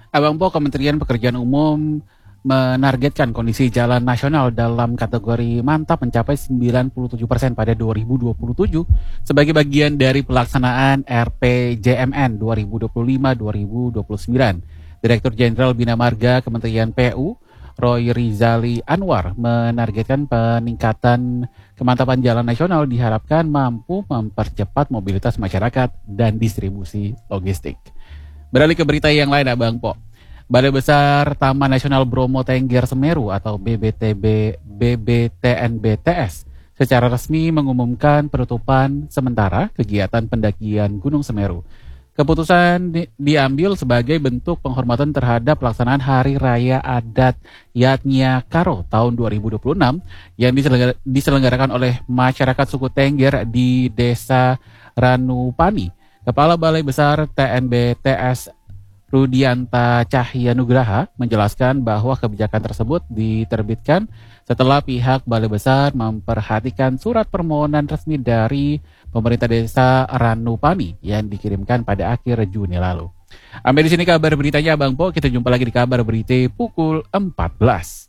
Abang Po, Kementerian Pekerjaan Umum menargetkan kondisi jalan nasional dalam kategori mantap mencapai 97% pada 2027 sebagai bagian dari pelaksanaan RPJMN 2025-2029. Direktur Jenderal Bina Marga Kementerian PU, Roy Rizali Anwar, menargetkan peningkatan kemantapan jalan nasional diharapkan mampu mempercepat mobilitas masyarakat dan distribusi logistik. Beralih ke berita yang lain, Abang Po. Balai Besar Taman Nasional Bromo Tengger Semeru atau BBTNBTS secara resmi mengumumkan penutupan sementara kegiatan pendakian Gunung Semeru. Keputusan diambil sebagai bentuk penghormatan terhadap pelaksanaan Hari Raya Adat Yatnya Karo tahun 2026 yang diselenggarakan oleh masyarakat suku Tengger di Desa Ranupani. Kepala Balai Besar TNBTS Rudianta Cahya Nugraha menjelaskan bahwa kebijakan tersebut diterbitkan setelah pihak Balai Besar memperhatikan surat permohonan resmi dari pemerintah desa Ranupani yang dikirimkan pada akhir Juni lalu. Sampai di sini kabar beritanya, Bang Po. Kita jumpa lagi di kabar berita pukul 14.